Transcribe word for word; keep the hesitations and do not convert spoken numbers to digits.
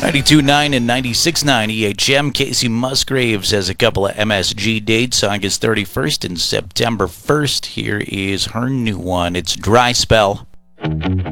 ninety-two point nine and ninety-six point nine E H M. Casey Musgraves has a couple of M S G dates, August thirty-first and September first. Here is her new one. It's Dry Spell.